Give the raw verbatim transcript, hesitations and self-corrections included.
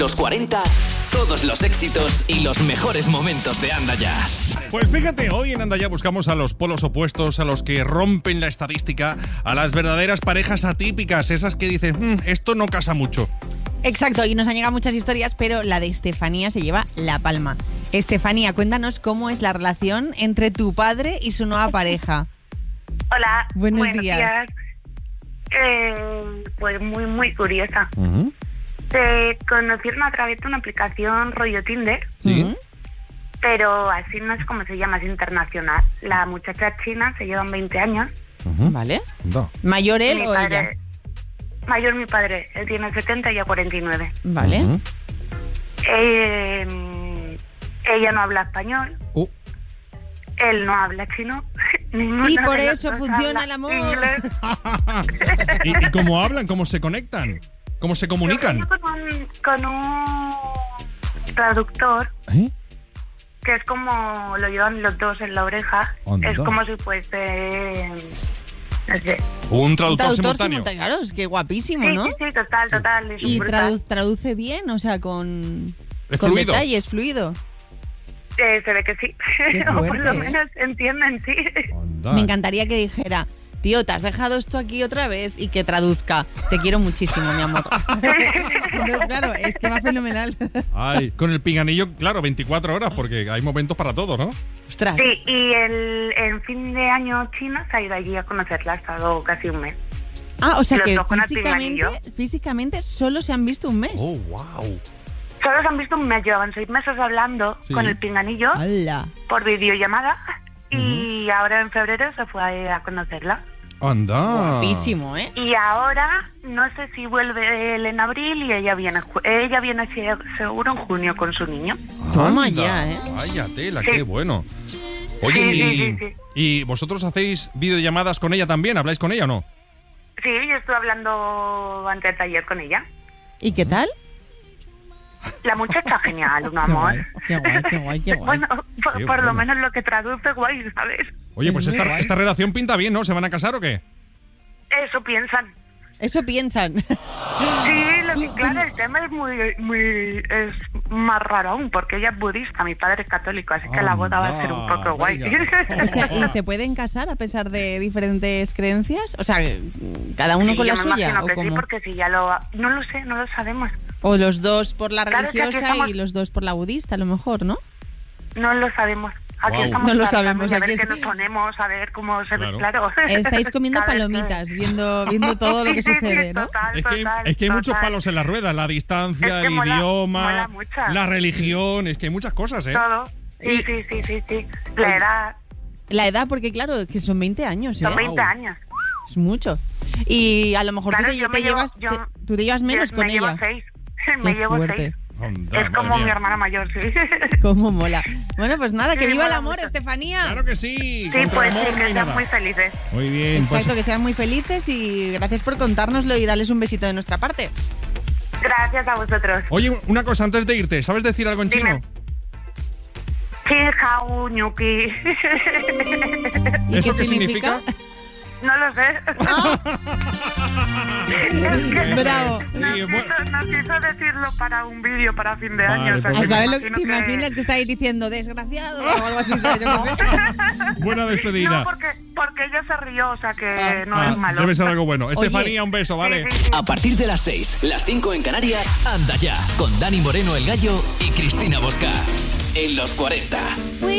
Los cuarenta, todos los éxitos y los mejores momentos de Anda Ya. Pues fíjate, hoy en Anda Ya buscamos a los polos opuestos, a los que rompen la estadística, a las verdaderas parejas atípicas, esas que dicen, mmm, esto no casa mucho. Exacto, y nos han llegado muchas historias, pero la de Estefanía se lleva la palma. Estefanía, cuéntanos cómo es la relación entre tu padre y su nueva pareja. Hola, buenos, buenos días. días. Eh, pues muy, muy curiosa. Uh-huh. Se conocieron a través de una aplicación rollo Tinder, Sí. Uh-huh. pero así no es como se llama, es internacional. La muchacha china se llevan veinte años. Uh-huh. ¿Vale? No. ¿Mayor él Mi o padre- ella? Mayor mi padre, él tiene setenta y ella cuarenta y nueve. ¿Vale? Uh-huh. Eh, ella no habla español, Uh. él no habla chino. Ninguno Y de por los eso dos funciona habla el amor. inglés. ¿Y, ¿Y cómo hablan? ¿Cómo se conectan? ¿Cómo se comunican? Yo con un, con un traductor ¿Eh? que es como lo llevan los dos en la oreja. Anda. Es como si fuese, no sé. Un Un traductor, simultáneo. Claro, es que guapísimo, Sí, ¿no? sí, sí, total, total. es Y brutal. tradu- traduce bien, o sea, con, Es con fluido. detalles, fluido. Eh, se ve que sí. Qué o por fuerte, lo ¿eh? menos entienden, sí. Anda. Me encantaría que dijera, tío, te has dejado esto aquí otra vez y que traduzca. Te quiero muchísimo, mi amor. Entonces, claro, es que va fenomenal. Ay, con el pinganillo, claro, veinticuatro horas, porque hay momentos para todo, ¿no? Ostras. Sí, y el, en fin de año China se ha ido allí a conocerla, ha estado casi un mes. Ah, o sea Los que dos con el físicamente, pinganillo. físicamente solo se han visto un mes. Oh, wow. Solo se han visto un mes, llevaban seis meses hablando Sí. con el pinganillo ¡Hala! por videollamada y ahora en febrero se fue a, a conocerla. Anda. Guapísimo, ¿eh? Y ahora no sé si vuelve él en abril y ella viene ju- ella viene se- seguro en junio con su niño. Toma Anda. ya, ¿eh? Vaya tela, Sí. qué bueno. Oye, Sí, y, sí, sí, sí. ¿y vosotros hacéis videollamadas con ella también? ¿Habláis con ella o no? Sí, yo estuve hablando antes de ayer con ella. ¿Y qué tal? La muchacha genial, un Qué amor. guay, qué guay, qué guay, qué guay. Bueno, por, Qué por lo bueno. menos lo que traduce guay, ¿sabes? Oye, pues Es muy esta, guay. esta relación pinta bien, ¿no? ¿Se van a casar o qué? Eso piensan. Eso piensan. Sí, lo que, Tú- claro, tú- el tema es muy, muy, es más raro aún, porque ella es budista, mi padre es católico, así que la boda va a ser un poco guay. Venga. O sea, ¿y se pueden casar a pesar de diferentes creencias? O sea, cada uno Sí, con yo la me suya. imagino ¿O que sí, cómo? porque si ya lo... No lo sé, no lo sabemos. O los dos por la Claro, es que aquí religiosa estamos- y los dos por la budista, a lo mejor, ¿no? No lo sabemos. Aquí Guau. estamos No lo tratando sabemos, de aquí ver qué es- nos ponemos, a ver cómo se ve, Claro. claro. Estáis comiendo Cada vez que- palomitas, viendo, viendo todo lo que Sí, sí, sí, sucede, ¿no? total, Es que, total, es que hay muchos total. palos en la rueda, la distancia, Es que el mola- idioma, mola mucho. la religión, es que hay muchas cosas, ¿eh? Todo. Y- Sí, sí, sí, sí, sí. La edad, La edad, porque claro, que son veinte años, ¿eh? son veinte Wow. años. Es mucho. Y a lo mejor Claro, tú, te, yo te me llevo- llevas, yo- te- tú te llevas menos Yo- con me ella. llevo seis. Me Qué llevo fuerte. seis. Anda, Es madre como mía. mi hermana mayor, sí. Cómo mola. Bueno, pues nada, que Sí, viva el mola amor, mucho. Estefanía. Claro que sí, Sí, contra pues el amor sí, no que hay sean nada. muy felices. Muy bien, pues Exacto, que sean muy felices y gracias por contárnoslo y darles un besito de nuestra parte. Gracias a vosotros. oye, una cosa antes de irte, ¿sabes decir algo en Dime. chino? Chihau Ñuki. ¿Y ¿Eso qué qué significa? significa? No lo sé. Bravo. Nos Sí, bueno. quiso, nos quiso decirlo para un vídeo para fin de Vale, año. o sea, pues ¿A que me saber lo que imagino te imaginas que estáis diciendo? Desgraciado o algo así, ¿sabes? Yo qué sé. Buena despedida. No, porque, porque ella se rió, o sea que Ah. no Ah, es malo. debe ser algo bueno. Oye. Estefanía, un beso, ¿vale? Sí, sí, sí. A partir de las seis, las cinco en Canarias, Anda Ya, con Dani Moreno el Gallo y Cristina Bosca. En los cuarenta.